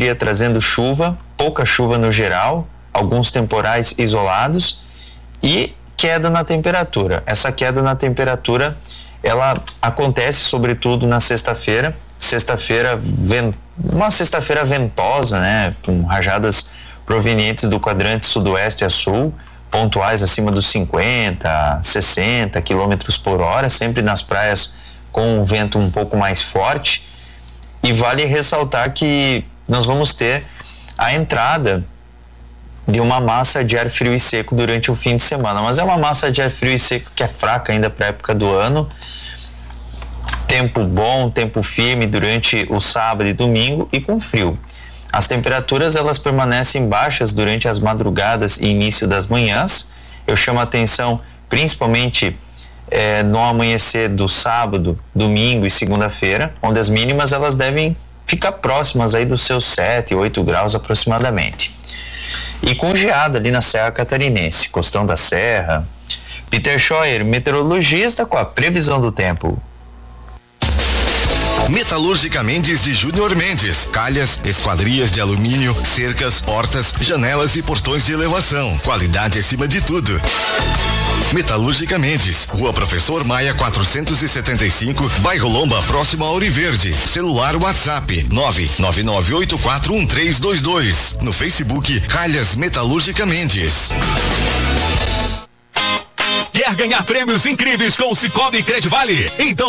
dia trazendo chuva, pouca chuva no geral, alguns temporais isolados e queda na temperatura. Essa queda na temperatura, ela acontece sobretudo na sexta-feira. Uma sexta-feira ventosa, né? Com rajadas provenientes do quadrante sudoeste a sul, pontuais acima dos 50, 60 quilômetros por hora, sempre nas praias com um vento um pouco mais forte. E vale ressaltar que nós vamos ter a entrada de uma massa de ar frio e seco durante o fim de semana, mas é uma massa de ar frio e seco que é fraca ainda para a época do ano. Tempo bom, tempo firme durante o sábado e domingo e com frio. As temperaturas elas permanecem baixas durante as madrugadas e início das manhãs. Eu chamo a atenção principalmente no amanhecer do sábado, domingo e segunda-feira, onde as mínimas elas devem ficar próximas aí dos seus 7, 8 graus aproximadamente. E com geada ali na Serra Catarinense, Costão da Serra. Peter Scheuer, meteorologista, com a previsão do tempo. Metalúrgica Mendes de Júnior Mendes, calhas, esquadrias de alumínio, cercas, portas, janelas e portões de elevação. Qualidade acima de tudo. Metalúrgica Mendes, Rua Professor Maia 475, Bairro Lomba, próximo a Ouro Verde. Celular WhatsApp 999841322. No Facebook Calhas Metalúrgica Mendes. Quer ganhar prêmios incríveis com o Sicoob Credivale? Então